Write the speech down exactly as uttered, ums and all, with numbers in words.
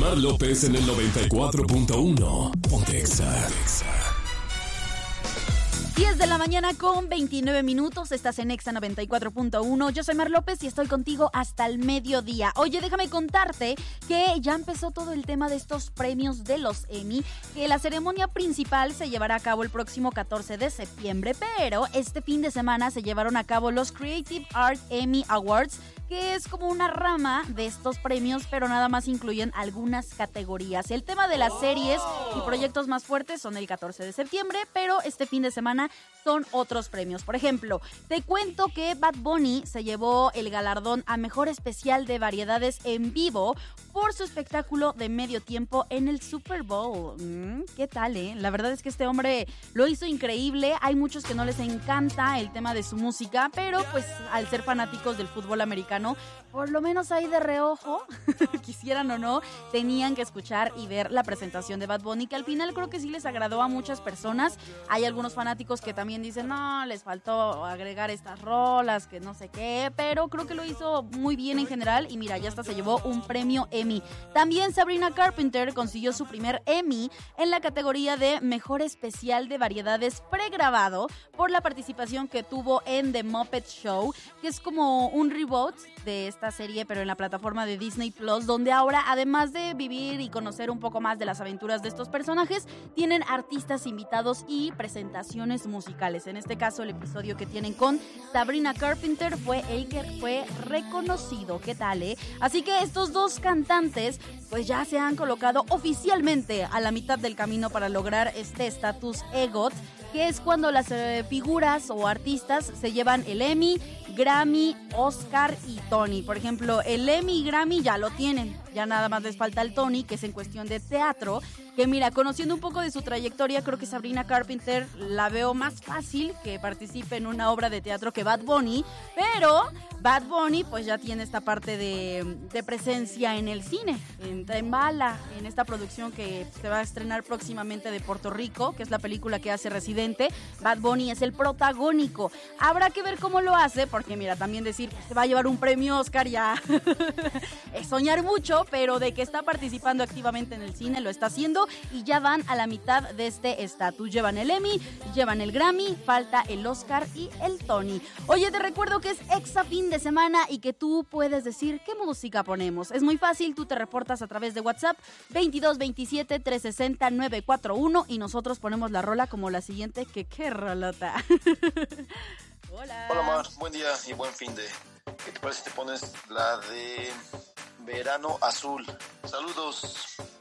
Omar López en el noventa y cuatro punto uno. Ponte Exa. diez de la mañana con veintinueve minutos, estás en Exa noventa y cuatro punto uno. Yo soy Mar López y estoy contigo hasta el mediodía. Oye, déjame contarte que ya empezó todo el tema de estos premios de los Emmy, que la ceremonia principal se llevará a cabo el próximo catorce de septiembre, pero este fin de semana se llevaron a cabo los Creative Art Emmy Awards, que es como una rama de estos premios, pero nada más incluyen algunas categorías. El tema de las series y proyectos más fuertes son el catorce de septiembre, pero este fin de semana son otros premios. Por ejemplo, te cuento que Bad Bunny se llevó el galardón a Mejor Especial de Variedades en Vivo por su espectáculo de medio tiempo en el Super Bowl. Mm, ¿Qué tal, eh? La verdad es que este hombre lo hizo increíble. Hay muchos que no les encanta el tema de su música, pero pues al ser fanáticos del fútbol americano, por lo menos ahí de reojo, quisieran o no, tenían que escuchar y ver la presentación de Bad Bunny, que al final creo que sí les agradó a muchas personas. Hay algunos fanáticos que también dicen, no, les faltó agregar estas rolas, que no sé qué, pero creo que lo hizo muy bien en general y mira, ya hasta se llevó un premio Emmy. También Sabrina Carpenter consiguió su primer Emmy en la categoría de Mejor Especial de Variedades pregrabado por la participación que tuvo en The Muppet Show, que es como un reboot de esta serie, pero en la plataforma de Disney Plus, donde ahora, además de vivir y conocer un poco más de las aventuras de estos personajes, tienen artistas invitados y presentaciones musicales. En este caso, el episodio que tienen con Sabrina Carpenter fue el que fue reconocido. ¿Qué tal, eh? Así que estos dos cantantes pues ya se han colocado oficialmente a la mitad del camino para lograr este estatus EGOT, que es cuando las eh, figuras o artistas se llevan el Emmy, Grammy, Oscar y Tony. Por ejemplo, el Emmy y Grammy ya lo tienen, ya nada más les falta el Tony, que es en cuestión de teatro, que mira, conociendo un poco de su trayectoria, creo que Sabrina Carpenter la veo más fácil que participe en una obra de teatro que Bad Bunny, pero Bad Bunny pues ya tiene esta parte de, de presencia en el cine, en Tembala, en esta producción que se va a estrenar próximamente de Puerto Rico, que es la película que hace Residente. Bad Bunny es el protagónico. Habrá que ver cómo lo hace, porque mira, también decir que se va a llevar un premio Oscar ya es soñar mucho, pero de que está participando activamente en el cine, lo está haciendo y ya van a la mitad de este estatus. Llevan el Emmy, llevan el Grammy, falta el Oscar y el Tony. Oye, te recuerdo que es Exa fin de semana y que tú puedes decir qué música ponemos. Es muy fácil, tú te reportas a través de WhatsApp veintidós veintisiete trescientos sesenta novecientos cuarenta y uno y nosotros ponemos la rola como la siguiente, que qué rolota. Hola. Hola Mar, buen día y buen fin de. ¿Qué te parece si te pones la de Verano Azul? Saludos.